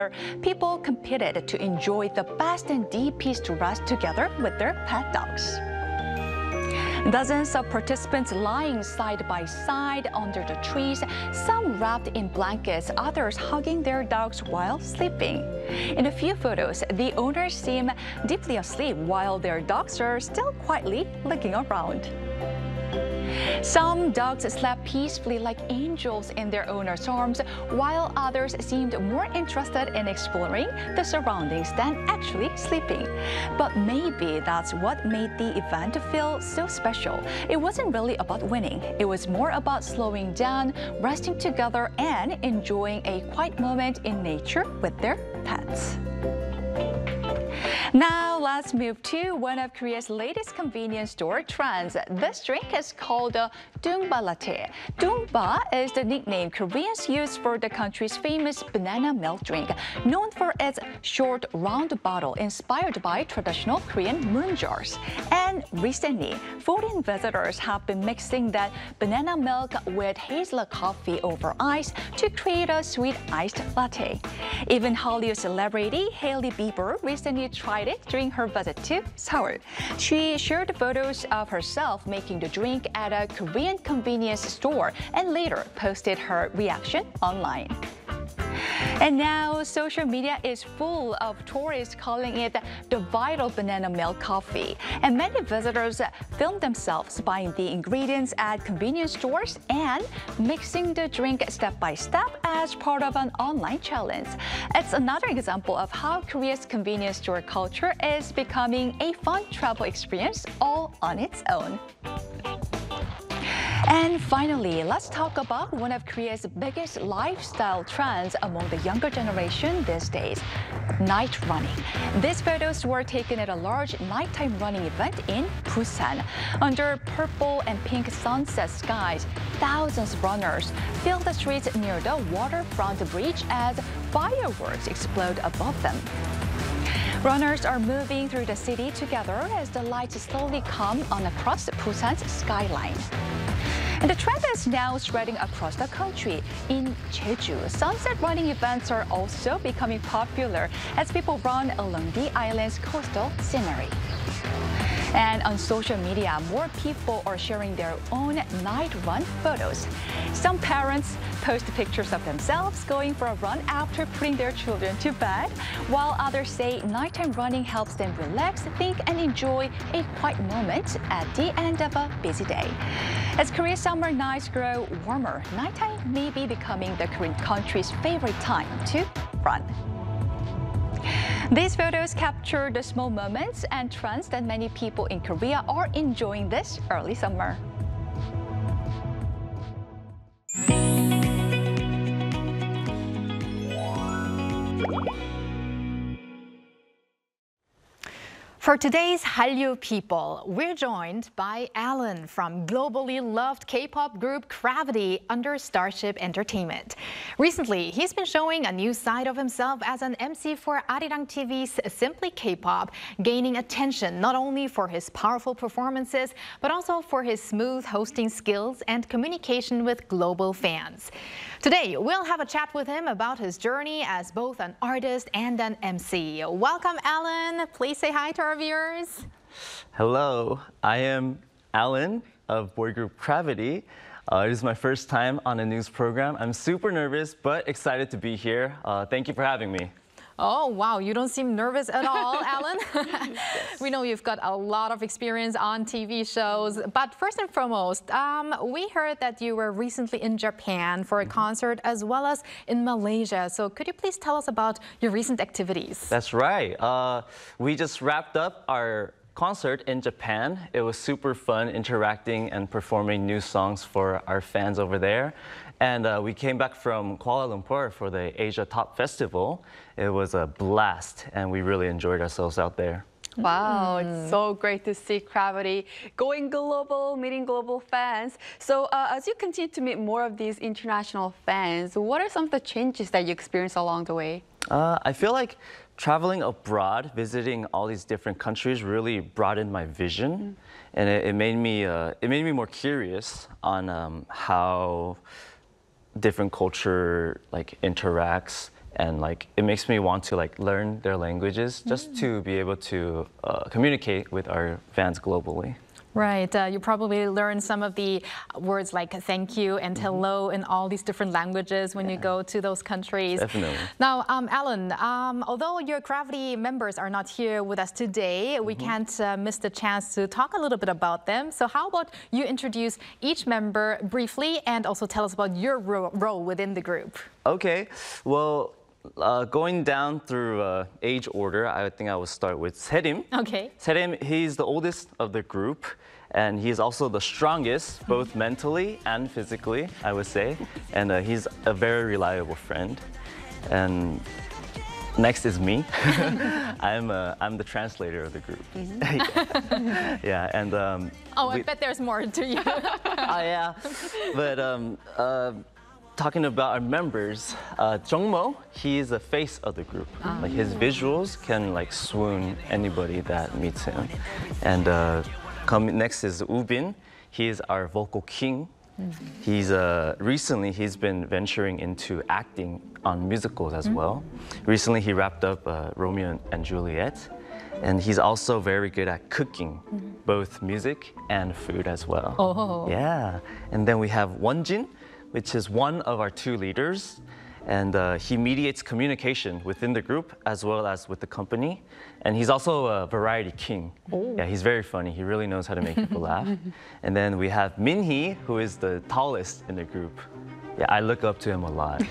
people competed to enjoy the best and deepest rest together with their pet dogs. Dozens of participants lying side by side under the trees, some wrapped in blankets, others hugging their dogs while sleeping. In a few photos, the owners seem deeply asleep while their dogs are still quietly looking around. Some dogs slept peacefully like angels in their owner's arms, while others seemed more interested in exploring the surroundings than actually sleeping. But maybe that's what made the event feel so special. It wasn't really about winning. It was more about slowing down, resting together, and enjoying a quiet moment in nature with their pets. Now let's move to one of Korea's latest convenience store trends. This drink is called Dungba Latte. Dungba is the nickname Koreans use for the country's famous banana milk drink, known for its short, round bottle inspired by traditional Korean moon jars. And recently, foreign visitors have been mixing that banana milk with hazelnut coffee over ice to create a sweet iced latte. Even Hollywood celebrity Hailey Bieber recently tried it during her visit to Seoul. She shared photos of herself making the drink at a Korean convenience store and later posted her reaction online. And now, social media is full of tourists calling it the viral banana milk coffee. And many visitors film themselves buying the ingredients at convenience stores and mixing the drink step by step as part of an online challenge. It's another example of how Korea's convenience store culture is becoming a fun travel experience all on its own. And finally, let's talk about one of Korea's biggest lifestyle trends among the younger generation these days, night running. These photos were taken at a large nighttime running event in Busan. Under purple and pink sunset skies, thousands of runners filled the streets near the waterfront bridge as fireworks explode above them. Runners are moving through the city together as the lights slowly come on across Busan's skyline. And the trend is now spreading across the country. In Jeju, sunset running events are also becoming popular as people run along the island's coastal scenery. And on social media, more people are sharing their own night run photos. Some parents post pictures of themselves going for a run after putting their children to bed, while others say nighttime running helps them relax, think, and enjoy a quiet moment at the end of a busy day. As Korea's summer nights grow warmer, nighttime may be becoming the Korean country's favorite time to run. These photos capture the small moments and trends that many people in Korea are enjoying this early summer. For today's Hallyu People, we're joined by Alan from globally loved K-pop group Gravity under Starship Entertainment. Recently, he's been showing a new side of himself as an MC for Arirang TV's Simply K-pop, gaining attention not only for his powerful performances, but also for his smooth hosting skills and communication with global fans. Today, we'll have a chat with him about his journey as both an artist and an MC. Welcome, Alan. Please say hi to our viewers. Hello, I am Alan of boy group Gravity. It is my first time on a news program. I'm super nervous, but excited to be here. Thank you for having me. Oh, wow. You don't seem nervous at all, Alan. Yes. We know you've got a lot of experience on TV shows. But first and foremost, we heard that you were recently in Japan for a concert as well as in Malaysia. So could you please tell us about your recent activities? That's right. We just wrapped up our concert in Japan. It was super fun interacting and performing new songs for our fans over there. And we came back from Kuala Lumpur for the Asia Top Festival. It was a blast, and we really enjoyed ourselves out there. Wow, it's so great to see Gravity going global, meeting global fans. So as you continue to meet more of these international fans, what are some of the changes that you experienced along the way? I feel like traveling abroad, visiting all these different countries really broadened my vision. And it made me more curious on how different culture interacts and like it makes me want to like learn their languages just to be able to communicate with our fans globally. Right. You probably learn some of the words like thank you and hello in all these different languages when you go to those countries. Definitely. Now, Alan, although your Gravity members are not here with us today, we can't miss the chance to talk a little bit about them. So how about you introduce each member briefly and also tell us about your role within the group? Okay. Well, going down through age order, I think I will start with Serim. Okay. Serim, he's the oldest of the group, and he's also the strongest, both mentally and physically, I would say. And he's a very reliable friend. And next is me. I'm the translator of the group. Yeah, and I bet there's more to you. yeah, but talking about our members, Jungmo, he's the face of the group. Like his visuals can like swoon anybody that meets him. And coming next is Ubin. He is our vocal king. He's recently he's been venturing into acting on musicals as well. Recently he wrapped up Romeo and Juliet, and he's also very good at cooking, both music and food as well. Oh. Yeah, and then we have Wonjin, which is one of our two leaders, and he mediates communication within the group as well as with the company. And he's also a variety king. Yeah, he's very funny. He really knows how to make people laugh. And then we have Minhee, who is the tallest in the group. Yeah, I look up to him a lot.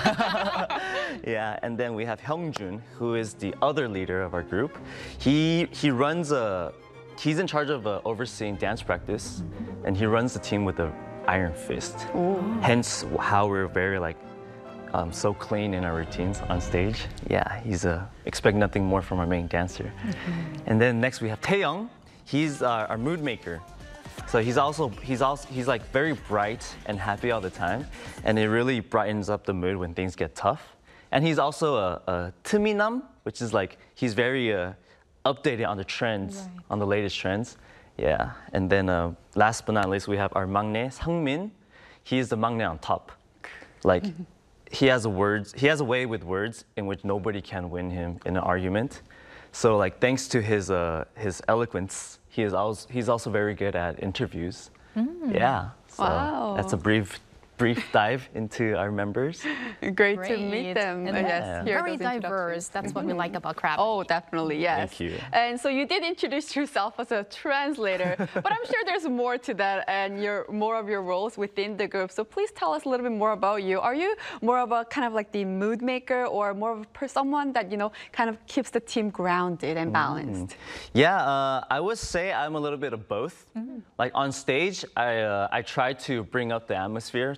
Yeah, and then we have Hyungjun, who is the other leader of our group. He runs he's in charge of overseeing dance practice, and he runs the team with a iron fist. Hence how we're very like so clean in our routines on stage. Yeah, he's expect nothing more from our main dancer. And then next we have Taeyoung. He's our mood maker. So he's like very bright and happy all the time, and it really brightens up the mood when things get tough. And he's also a Tminam, which is like he's very updated on the trends, on the latest trends. Yeah, and then last but not least, we have our maknae, Sangmin. He is the maknae on top. Like, he has a way with words in which nobody can win him in an argument. So, like, thanks to his eloquence, he's also very good at interviews. Yeah, so that's a brief dive into our members. Great to meet them. And yes, hear very those diverse. That's what we like about Gravity. Oh, definitely, yes. Thank you. And so you did introduce yourself as a translator, but I'm sure there's more to that and more of your roles within the group. So please tell us a little bit more about you. Are you more of a kind of like the mood maker, or more of someone that, you know, kind of keeps the team grounded and balanced? Yeah, I would say I'm a little bit of both. Like on stage, I try to bring up the atmosphere,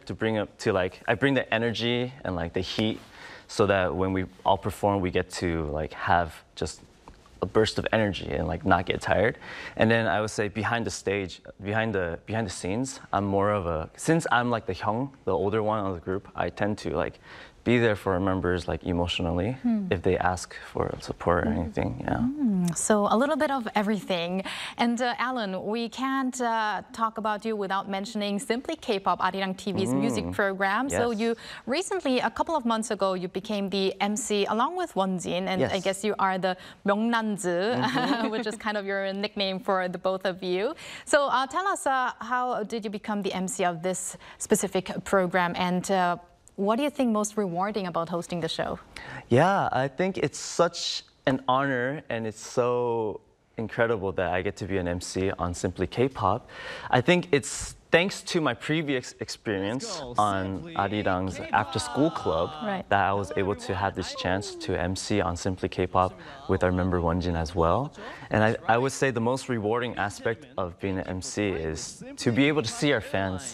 I bring the energy and like the heat, so that when we all perform, we get to like have just a burst of energy and like not get tired. And then I would say behind the stage, behind the scenes, I'm more of since I'm like the hyung, the older one of the group, I tend to like be there for our members like emotionally if they ask for support or anything. Yeah. So a little bit of everything. And Alan, we can't talk about you without mentioning Simply K-pop, Arirang TV's music program. Yes. So you recently, a couple of months ago, you became the MC along with Wonjin, and I guess you are the Myeongnanzu, which is kind of your nickname for the both of you. So tell us, how did you become the MC of this specific program, and what do you think most rewarding about hosting the show? Yeah, I think it's such an honor, and it's so incredible that I get to be an MC on Simply K-pop. I think it's thanks to my previous experience on Arirang's After School Club that I was able to have this chance to MC on Simply K-pop with our member Wonjin as well. And I would say the most rewarding aspect of being an MC is to be able to see our fans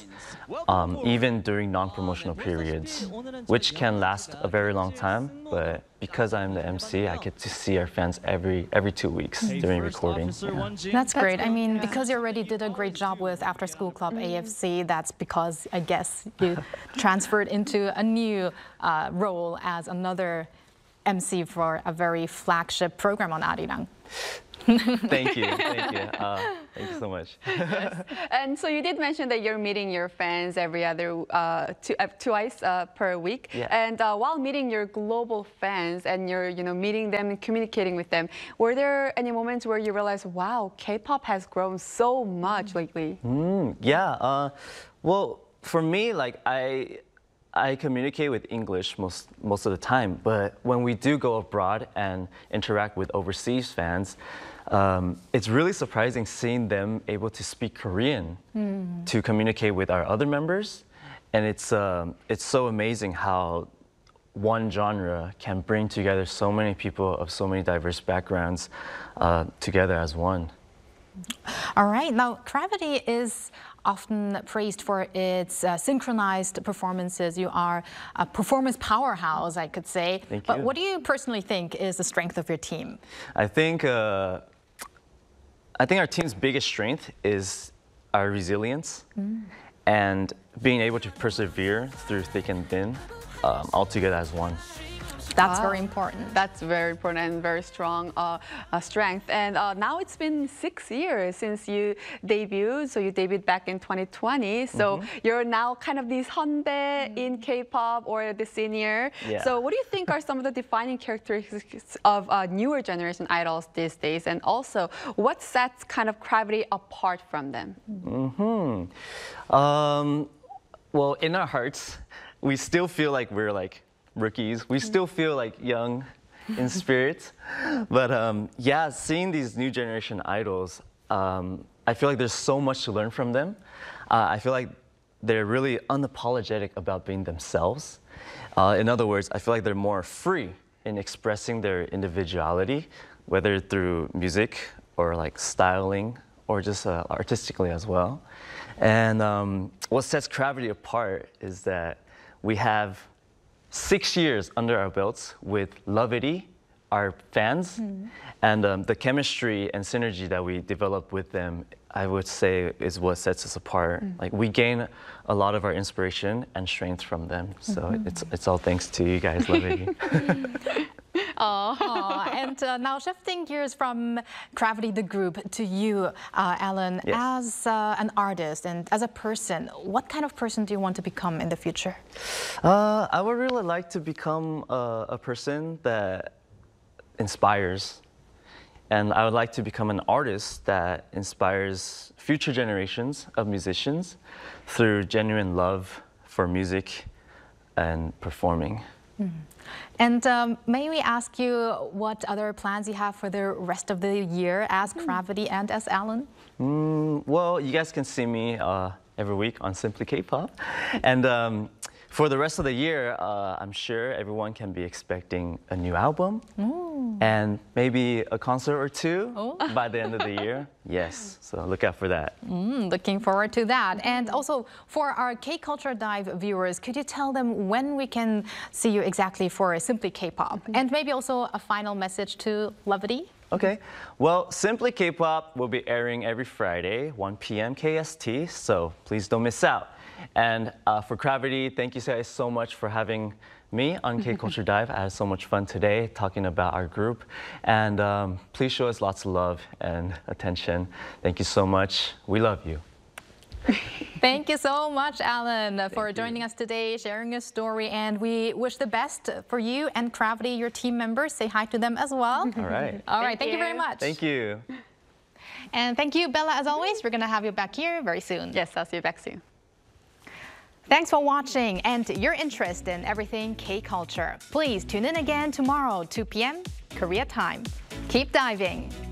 even during non-promotional periods, which can last a very long time, but because I'm the MC, I get to see our fans every 2 weeks during recording. Yeah. That's great. I mean, because you already did a great job with After School Club AFC, that's because I guess you transferred into a new role as another MC for a very flagship program on Arirang. Thank you. Thank you. Thank you so much. And so you did mention that you're meeting your fans every other twice per week. Yeah. And while meeting your global fans and you're meeting them and communicating with them, were there any moments where you realized, wow, K-pop has grown so much lately? Yeah. Well, for me, like I communicate with English most of the time, but when we do go abroad and interact with overseas fans, it's really surprising seeing them able to speak Korean to communicate with our other members, and it's so amazing how one genre can bring together so many people of so many diverse backgrounds together as one. All right, now CRAVITY is often praised for its synchronized performances. You are a performance powerhouse, I could say. Thank but you. what do you personally think is the strength of your team? I think our team's biggest strength is our resilience and being able to persevere through thick and thin, all together as one. That's very important. That's very important and very strong strength. And now it's been 6 years since you debuted. So you debuted back in 2020. So you're now kind of this Hyundae in K-pop or the senior. Yeah. So what do you think are some of the defining characteristics of newer generation idols these days? And also, what sets kind of CRAVITY apart from them? Well, in our hearts, we still feel like we're like rookies. We still feel like young in spirit. But yeah, seeing these new generation idols, I feel like there's so much to learn from them. I feel like they're really unapologetic about being themselves. In other words, I feel like they're more free in expressing their individuality, whether through music or like styling or just artistically as well. And what sets CRAVITY apart is that we have 6 years under our belts with Lovity, our fans, and the chemistry and synergy that we develop with them, I would say, is what sets us apart. Like we gain a lot of our inspiration and strength from them. So it's all thanks to you guys, Lovity. And now shifting gears from CRAVITY, the group, to you, Alan, Yes. as an artist and as a person, what kind of person do you want to become in the future? I would really like to become a person that inspires. And I would like to become an artist that inspires future generations of musicians through genuine love for music and performing. And may we ask you what other plans you have for the rest of the year as CRAVITY and as Alan? Well, you guys can see me every week on Simply K-pop. And for the rest of the year, I'm sure everyone can be expecting a new album and maybe a concert or two by the end of the year. Yes, so look out for that. Looking forward to that. And also for our K-Culture Dive viewers, could you tell them when we can see you exactly for Simply K-pop? And maybe also a final message to Lovity? Okay, well, Simply K-pop will be airing every Friday, 1 p.m. KST, so please don't miss out. And for CRAVITY, thank you guys so much for having me on K-Culture Dive. I had so much fun today talking about our group. And please show us lots of love and attention. Thank you so much. We love you. Thank you so much, Alan, for joining us today, sharing your story. And we wish the best for you and CRAVITY, your team members. Say hi to them as well. All right. All right, thank you very much. Thank you. And thank you, Bella, as always. We're going to have you back here very soon. Yes, I'll see you back soon. Thanks for watching and your interest in everything K-culture. Please tune in again tomorrow, 2 p.m. Korea time. Keep diving.